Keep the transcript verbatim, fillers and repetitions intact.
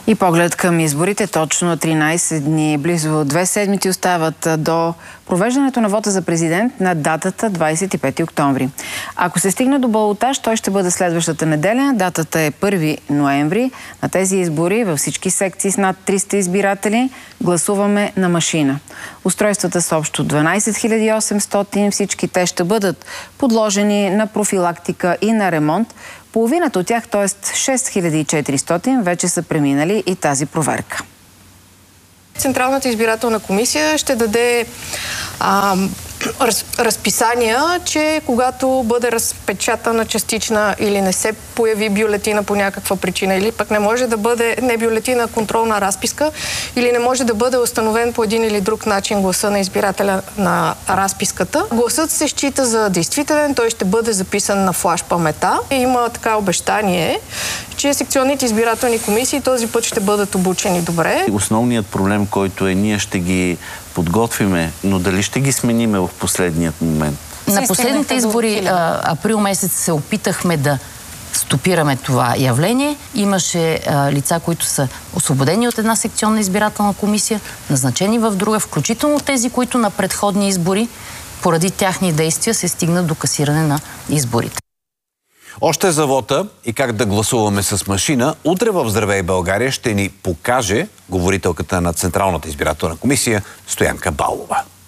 И поглед към изборите, точно тринайсет дни, близо две седмици остават до провеждането на вота за президент на датата двайсет и пети октомври. Ако се стигне до балотаж, той ще бъде следващата неделя. Датата е първи ноември. На тези избори във всички секции с над триста избиратели гласуваме на машина. Устройствата са общо дванайсет хиляди и осемстотин. Всички те ще бъдат подложени на профилактика и на ремонт. Половината от тях, т.е. шест хиляди и четиристотин, вече са преминали и тази проверка. Централната избирателна комисия ще даде а, раз, разписания, че когато бъде разпечатана частична или не се появи бюлетина по някаква причина, или пък не може да бъде не бюлетина, контролна разписка, или не може да бъде установен по един или друг начин гласа на избирателя на разписката, гласът се счита за действителен, той ще бъде записан на флаш памета. И има така обещание, че секционните избирателни комисии този път ще бъдат обучени добре. Основният проблем, който е, ние ще ги подготвиме, но дали ще ги смениме в последният момент? На последните избори, а, април месец, се опитахме да стопираме това явление. Имаше а, лица, които са освободени от една секционна избирателна комисия, назначени в друга, включително тези, които на предходни избори, поради тяхни действия, се стигна до касиране на изборите. Още за вота и как да гласуваме с машина, утре в Здравей България ще ни покаже говорителката на Централната избирателна комисия Стоянка Балова.